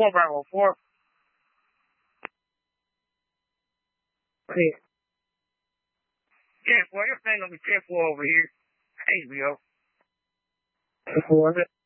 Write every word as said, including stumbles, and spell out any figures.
four, Bravo four. Clear. ten four, your thing gonna be ten four over here. H B O. four.